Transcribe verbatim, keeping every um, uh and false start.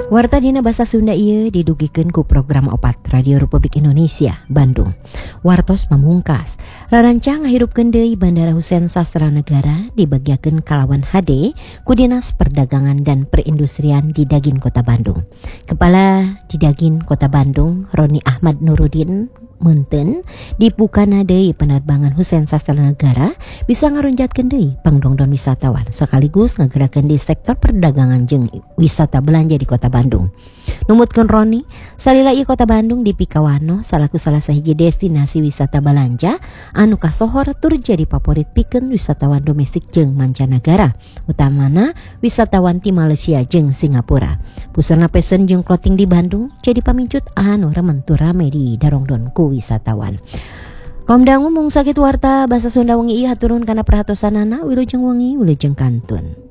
Warta dina basa Sunda ieu didugikeun ku program opat Radio Republik Indonesia Bandung. Wartos pamungkas rarancang ngahirupkeun deui Bandara Husein Sastra Negara dibagiakeun kalawan H D ku Dinas Perdagangan dan Perindustrian di Dagin Kota Bandung. Kepala di Dagin Kota Bandung Roni Ahmad Nurudin Menten dipukana deui penerbangan Husein Sastra Negara bisa ngarunjatkeun deui pangdongdon wisatawan sekaligus ngagerakeun di sektor perdagangan jeung wisata belanja di Kota Bandung. Numutkeun Roni, salila ieu Kota Bandung dipikawano salaku salah sahiji destinasi wisata belanja anu kasohor tur jadi favorit pikeun wisatawan domestik jeung mancanagara, utamana wisatawan ti Malaysia jeung Singapura. Pusarna pesen jeung clothing di Bandung jadi pamincut anu remen tur rame di darongdon ku wisatawan. Komdangu mung sakitu warta basa Sunda wengi ieu haturun kana perhatosanana wilujeng wengi wilujeng kantun.